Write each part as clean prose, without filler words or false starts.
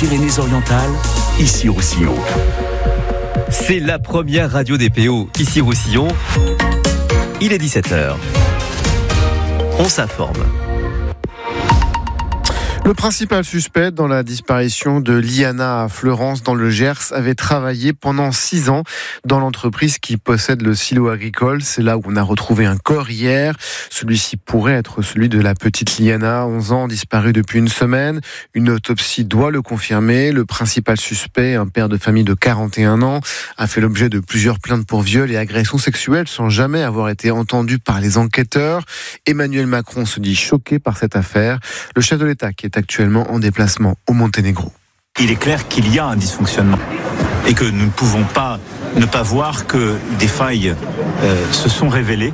Pyrénées-Orientales, Issy-Roussillon. C'est la première radio des PO, Issy-Roussillon. Il est 17h. On s'informe. Le principal suspect dans la disparition de Liana à Fleurance dans le Gers avait travaillé pendant 6 ans dans l'entreprise qui possède le silo agricole. C'est là où on a retrouvé un corps hier. Celui-ci pourrait être celui de la petite Liana, 11 ans, disparue depuis une semaine. Une autopsie doit le confirmer. Le principal suspect, un père de famille de 41 ans, a fait l'objet de plusieurs plaintes pour viol et agression sexuelle sans jamais avoir été entendu par les enquêteurs. Emmanuel Macron se dit choqué par cette affaire. Le chef de l'État qui est actuellement en déplacement au Monténégro. Il est clair qu'il y a un dysfonctionnement et que nous ne pouvons pas ne pas voir que des failles se sont révélées.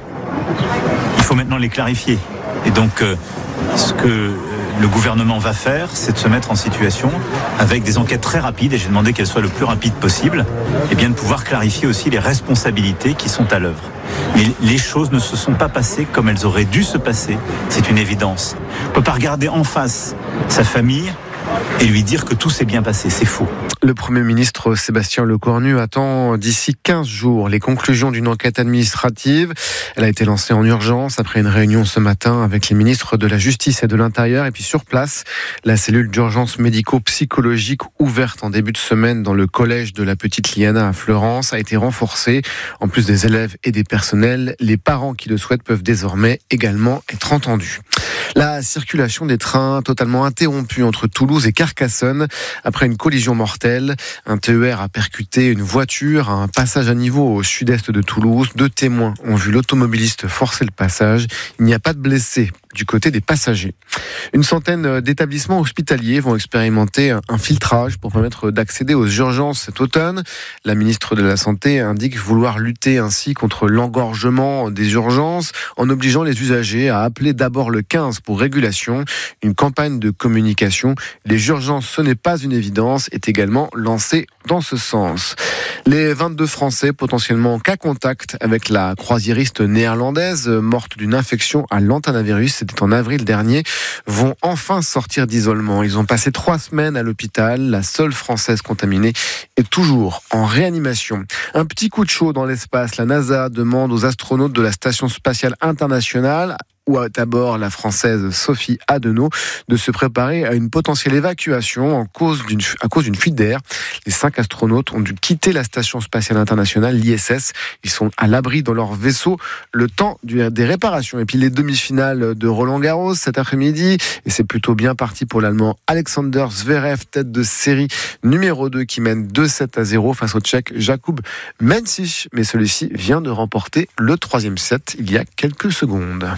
Il faut maintenant les clarifier. Et donc, ce que le gouvernement va faire, c'est de se mettre en situation, avec des enquêtes très rapides, et j'ai demandé qu'elles soient le plus rapides possible, et bien de pouvoir clarifier aussi les responsabilités qui sont à l'œuvre. Mais les choses ne se sont pas passées comme elles auraient dû se passer, c'est une évidence. On ne peut pas regarder en face sa famille et lui dire que tout s'est bien passé, c'est faux. Le Premier ministre Sébastien Lecornu attend d'ici 15 jours les conclusions d'une enquête administrative. Elle a été lancée en urgence après une réunion ce matin avec les ministres de la Justice et de l'Intérieur. Et puis sur place, la cellule d'urgence médico-psychologique ouverte en début de semaine dans le collège de la petite Liana à Fleurance a été renforcée. En plus des élèves et des personnels, les parents qui le souhaitent peuvent désormais également être entendus. La circulation des trains totalement interrompue entre Toulouse et Carcassonne après une collision mortelle. Un TER a percuté une voiture à un passage à niveau au sud-est de Toulouse. 2 témoins ont vu l'automobiliste forcer le passage. Il n'y a pas de blessés du côté des passagers. Une centaine d'établissements hospitaliers vont expérimenter un filtrage pour permettre d'accéder aux urgences cet automne. La ministre de la Santé indique vouloir lutter ainsi contre l'engorgement des urgences en obligeant les usagers à appeler d'abord le 15 pour régulation. Une campagne de communication « Les urgences, ce n'est pas une évidence » est également lancée dans ce sens. Les 22 Français potentiellement en cas contact avec la croisiériste néerlandaise morte d'une infection à l'antanavirus, c'était en avril dernier, vont enfin sortir d'isolement. Ils ont passé 3 semaines à l'hôpital. La seule Française contaminée est toujours en réanimation. Un petit coup de chaud dans l'espace. La NASA demande aux astronautes de la Station spatiale internationale ou à bord la Française Sophie Adenau de se préparer à une potentielle évacuation à cause d'une fuite d'air. Les 5 astronautes ont dû quitter la Station spatiale internationale, l'ISS. Ils sont à l'abri dans leur vaisseau le temps des réparations. Et puis les demi-finales de Roland-Garros cet après-midi. Et c'est plutôt bien parti pour l'Allemand Alexander Zverev, tête de série numéro 2 qui mène 2-7-0 face au Tchèque Jakub Mensih. Mais celui-ci vient de remporter le 3e set il y a quelques secondes.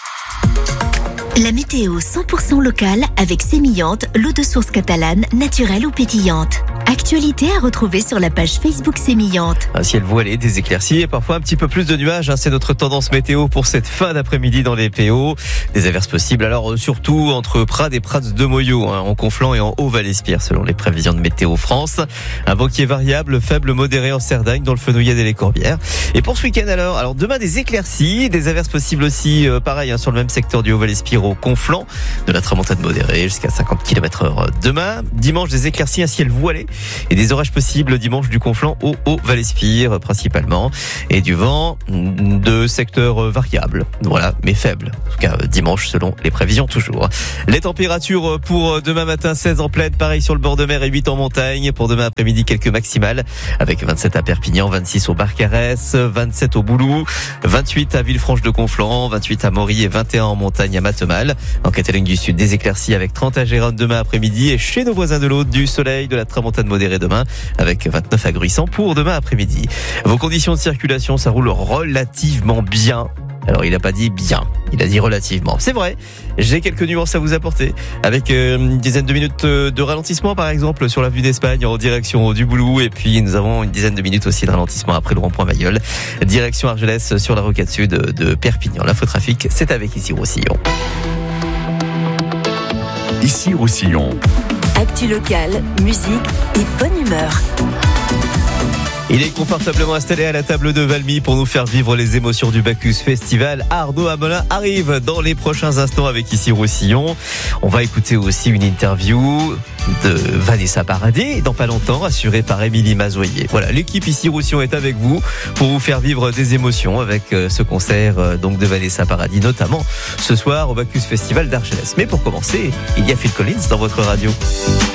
La météo 100% locale avec Sémillante, l'eau de source catalane, naturelle ou pétillante. Actualité à retrouver sur la page Facebook Sémillante. Un ciel voilé, des éclaircies et parfois un petit peu plus de nuages. C'est notre tendance météo pour cette fin d'après-midi dans les PO. Des averses possibles, alors surtout entre Prades et Prats de Moyo, en Conflans et en Haut-Val-Espire, selon les prévisions de Météo France. Un vent qui est variable, faible, modéré en Cerdagne, dans le Fenouillet et les Corbières. Et pour ce week-end alors demain des éclaircies, des averses possibles aussi, pareil, sur le même secteur du Haut-Val-Espire au Conflans, de la tramontane modérée jusqu'à 50 km/h demain. Dimanche des éclaircies, un ciel voilé et des orages possibles dimanche du Conflans au Haut-Val-Espire principalement, et du vent de secteur variable, voilà, mais faible, en tout cas dimanche selon les prévisions toujours. Les températures pour demain matin, 16 en plaine, pareil sur le bord de mer et 8 en montagne. Pour demain après-midi, quelques maximales avec 27 à Perpignan, 26 au Barcarès, 27 au Boulou, 28 à Villefranche-de-Conflans, 28 à Mory et 21 en montagne à Matemal. En Catalogne du Sud, des éclaircies avec 30 à Gérone demain après-midi, et chez nos voisins de l'Aude, du soleil, de la tramontane modérée demain avec 29 à Gruissant pour demain après-midi. Vos conditions de circulation, ça roule relativement bien. Alors, il n'a pas dit bien, il a dit relativement. C'est vrai, j'ai quelques nuances à vous apporter, avec une dizaine de minutes de ralentissement, par exemple, sur l'avenue d'Espagne en direction du Boulou. Et puis, nous avons une dizaine de minutes aussi de ralentissement après le rond-point Mayol, direction Argelès sur la rocade sud de Perpignan. L'infotrafic, c'est avec Issy-Roussillon. Issy-Roussillon. Actu locale, musique et bonne humeur. Il est confortablement installé à la table de Valmy pour nous faire vivre les émotions du Bacchus Festival. Arnaud Amelin arrive dans les prochains instants avec Ici Roussillon. On va écouter aussi une interview de Vanessa Paradis, dans pas longtemps, assurée par Émilie Mazoyer. Voilà, l'équipe Ici Roussillon est avec vous pour vous faire vivre des émotions avec ce concert donc de Vanessa Paradis, notamment ce soir au Bacchus Festival d'Argelès. Mais pour commencer, il y a Phil Collins dans votre radio.